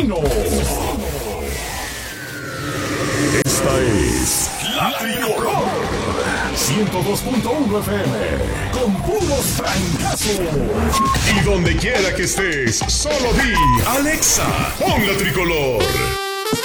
Vecino. Esta es La Tricolor 102.1 FM con puros trancazos. Y donde quiera que estés, solo di Alexa, pon La Tricolor.